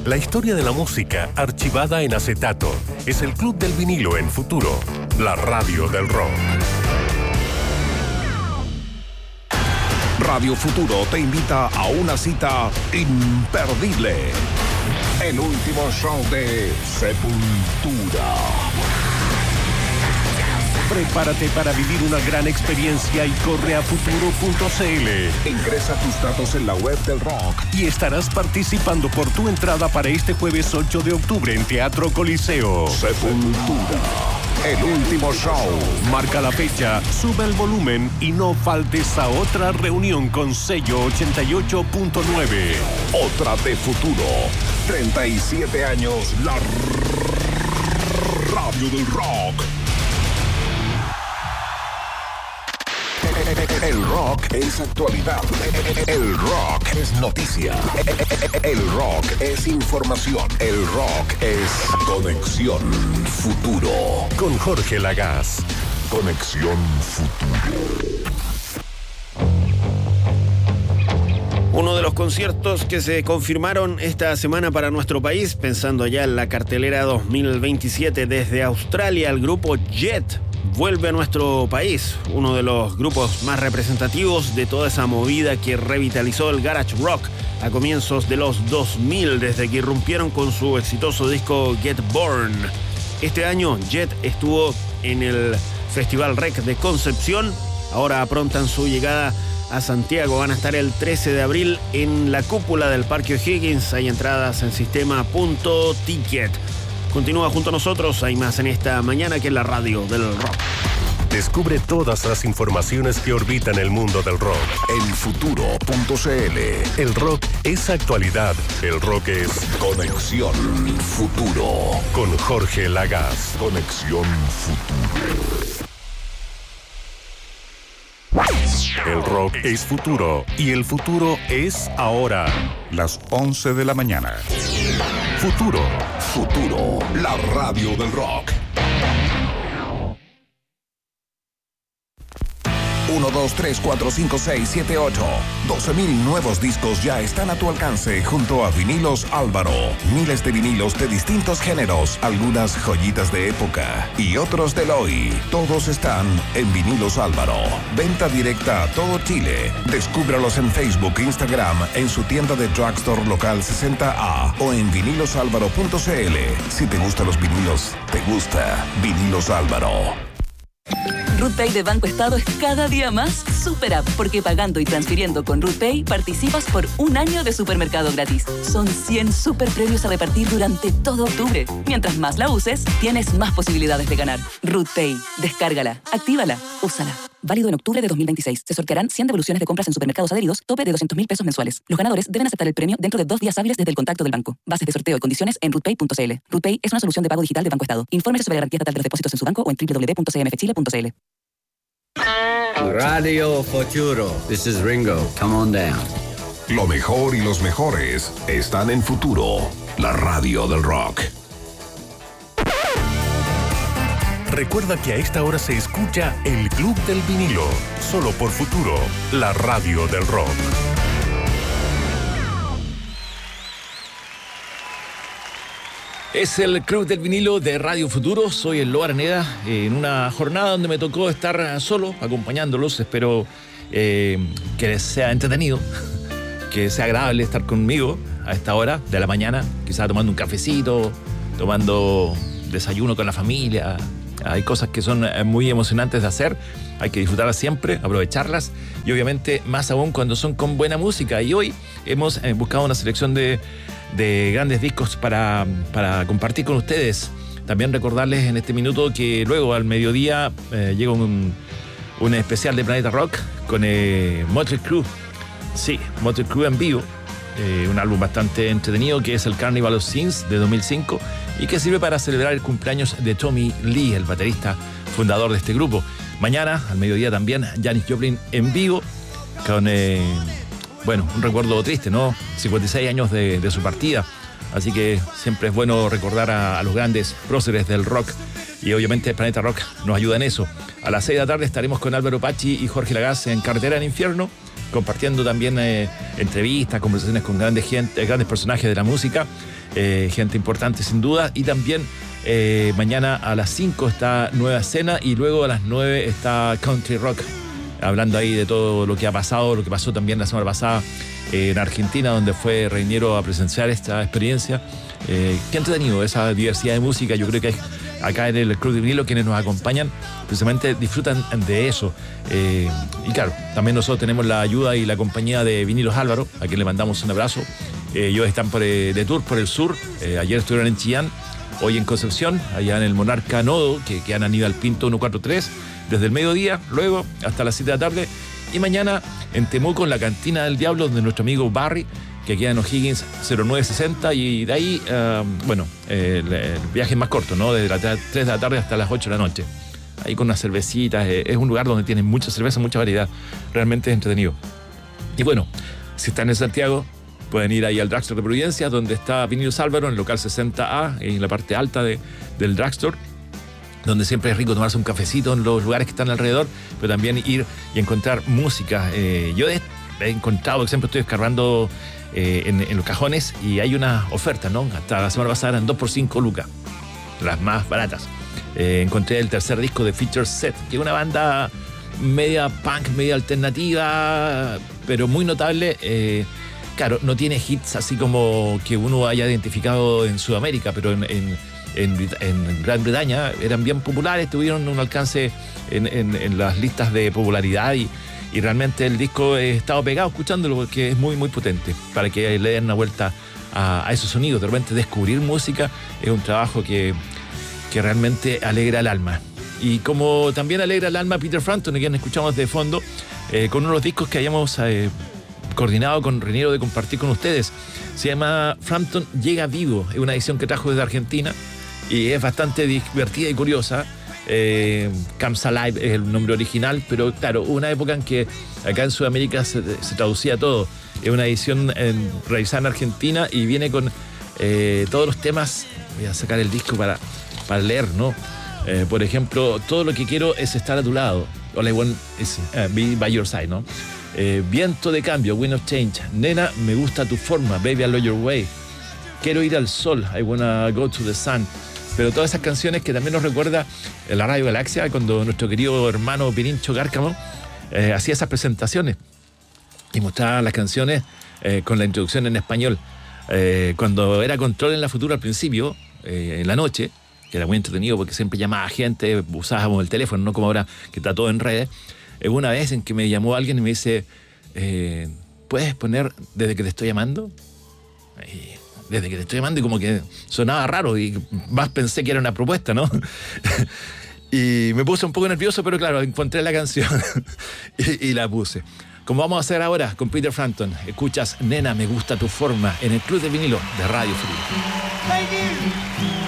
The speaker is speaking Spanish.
La historia de la música archivada en acetato. Es el Club del Vinilo en Futuro, la radio del rock. Radio Futuro te invita a una cita imperdible. El último show de Sepultura. Prepárate para vivir una gran experiencia y corre a futuro.cl. Ingresa tus datos en la web del rock y estarás participando por tu entrada para este jueves 8 de octubre en Teatro Coliseo. Sepultura. El último show. Marca la fecha, sube el volumen y no faltes a otra reunión con sello 88.9. Otra de Futuro. 37 años, la radio del rock. El rock es actualidad. El rock es noticia. El rock es información. El rock es Conexión Futuro. Con Jorge Lagaz. Conexión Futuro. Uno de los conciertos que se confirmaron esta semana para nuestro país, pensando ya en la cartelera 2027 desde Australia, el grupo Jet vuelve a nuestro país, uno de los grupos más representativos de toda esa movida que revitalizó el garage rock a comienzos de los 2000, desde que irrumpieron con su exitoso disco Get Born. Este año Jet estuvo en el Festival Rec de Concepción, ahora aprontan su llegada a Santiago, van a estar el 13 de abril en la cúpula del Parque O'Higgins, hay entradas en sistema.ticket. Continúa junto a nosotros, hay más en esta mañana que en la radio del rock. Descubre todas las informaciones que orbitan el mundo del rock en futuro.cl. El rock es actualidad, el rock es Conexión Futuro. Con Jorge Lagaz. Conexión Futuro. El rock es futuro y el futuro es ahora. Las 11 de la mañana. Futuro. Futuro, la radio del rock. 1, 2, 3, 4, 5, 6, 7, 8. 12,000 nuevos discos ya están a tu alcance junto a Vinilos Álvaro. Miles de vinilos de distintos géneros, algunas joyitas de época y otros del hoy. Todos están en Vinilos Álvaro. Venta directa a todo Chile. Descúbralos en Facebook, Instagram, en su tienda de drugstore local 60A o en vinilosálvaro.cl. Si te gustan los vinilos, te gusta Vinilos Álvaro. RootPay de Banco Estado es cada día más super app, porque pagando y transfiriendo con RootPay participas por un año de supermercado gratis. Son 100 super premios a repartir durante todo octubre. Mientras más la uses, tienes más posibilidades de ganar. RootPay, descárgala, actívala, úsala. Válido en octubre de 2026. Se sortearán 100 devoluciones de compras en supermercados adheridos, tope de 200.000 pesos mensuales. Los ganadores deben aceptar el premio dentro de 2 días hábiles desde el contacto del banco. Bases de sorteo y condiciones en rootpay.cl. RootPay es una solución de pago digital de Banco Estado. Infórmese sobre la garantía estatal de los depósitos en su banco o en www.cmfchile.cl. Radio Futuro. This is Ringo. Come on down. Lo mejor y los mejores están en Futuro, la radio del rock. Recuerda que a esta hora se escucha el Club del Vinilo, solo por Futuro, la radio del rock. Es el Club del Vinilo de Radio Futuro. Soy el Loa Araneda, en una jornada donde me tocó estar solo, acompañándolos. Espero que les sea entretenido, que sea agradable estar conmigo a esta hora de la mañana, quizás tomando un cafecito, tomando desayuno con la familia. Hay cosas que son muy emocionantes de hacer, hay que disfrutarlas siempre, aprovecharlas, y obviamente más aún cuando son con buena música. Y hoy hemos buscado una selección de grandes discos para compartir con ustedes. También recordarles en este minuto que luego al mediodía llega un especial de Planeta Rock con Mötley Crüe. Sí, Mötley Crüe en vivo. Un álbum bastante entretenido que es el Carnival of Sins de 2005 y que sirve para celebrar el cumpleaños de Tommy Lee, el baterista fundador de este grupo. Mañana, al mediodía también, Janis Joplin en vivo con, un recuerdo triste, ¿no? 56 años de su partida. Así que siempre es bueno recordar a los grandes próceres del rock y obviamente el Planeta Rock nos ayuda en eso. A las 6 de la tarde estaremos con Álvaro Pachi y Jorge Lagaz en Carretera del Infierno. compartiendo también entrevistas, conversaciones con grandes personajes de la música, gente importante sin duda, y también mañana a las 5 está Nueva Escena y luego a las 9 está Country Rock, hablando ahí de todo lo que ha pasado, lo que pasó también la semana pasada en Argentina, donde fue Reiniero a presenciar esta experiencia. Qué entretenido esa diversidad de música. Yo creo que acá en el Club de Vinilo quienes nos acompañan precisamente disfrutan de eso. Y claro, también nosotros tenemos la ayuda y la compañía de Vinilos Álvaro, a quien le mandamos un abrazo. Ellos están de tour por el sur. Ayer estuvieron en Chillán, hoy en Concepción, allá en el Monarca Nodo, que quedan Aníbal Pinto 143, desde el mediodía, luego hasta las 7 de la tarde. Y mañana en Temuco, en la Cantina del Diablo, donde nuestro amigo Barry, que queda en O'Higgins 0960, y de ahí, el viaje es más corto, ¿no? Desde las 3 de la tarde hasta las 8 de la noche. Ahí con unas cervecitas, es un lugar donde tienen mucha cerveza, mucha variedad. Realmente es entretenido. Y bueno, si están en Santiago, pueden ir ahí al Drugstore de Providencia, donde está Vinilos Álvaro, en el local 60A, en la parte alta del Drugstore, donde siempre es rico tomarse un cafecito en los lugares que están alrededor, pero también ir y encontrar música. Yo he encontrado, por ejemplo, estoy escarbando en los cajones y hay una oferta, ¿no? Hasta la semana pasada eran 2 por 5 lucas, las más baratas. Encontré el tercer disco de Feature Set, que es una banda media punk, media alternativa, pero muy notable. Claro, no tiene hits así como que uno haya identificado en Sudamérica, pero en Gran Bretaña eran bien populares, tuvieron un alcance en las listas de popularidad y realmente el disco he estado pegado escuchándolo porque es muy muy potente, para que le den una vuelta a esos sonidos. De repente descubrir música es un trabajo que realmente alegra el alma. Y como también alegra el alma Peter Frampton, a quien escuchamos de fondo, con uno de los discos que hayamos coordinado con Reiniero de compartir con ustedes. Se llama Frampton Llega Vivo, es una edición que trajo desde Argentina y es bastante divertida y curiosa. Comes Alive es el nombre original, pero claro, una época en que acá en Sudamérica se traducía todo. Es una edición realizada en Argentina y viene con todos los temas. Voy a sacar el disco para leer, ¿no? Por ejemplo, todo lo que quiero es estar a tu lado. All I want is be by your side, ¿no? Viento de cambio, Wind of Change. Nena, me gusta tu forma, Baby, I love your way. Quiero ir al sol, I wanna go to the sun. Pero todas esas canciones que también nos recuerda la Radio Galaxia, cuando nuestro querido hermano Pirincho Cárcamo hacía esas presentaciones y mostraba las canciones con la introducción en español. Cuando era Control en la Futura al principio, en la noche, que era muy entretenido porque siempre llamaba a gente, usábamos el teléfono, no como ahora que está todo en redes. Hubo una vez en que me llamó alguien y me dice, ¿puedes poner Desde que te estoy llamando? Desde que te estoy llamando, y como que sonaba raro y más pensé que era una propuesta, ¿no? Y me puse un poco nervioso, pero claro, encontré la canción y la puse. Como vamos a hacer ahora con Peter Frampton, escuchas Nena, me gusta tu forma en el Club de Vinilo de Radio Free.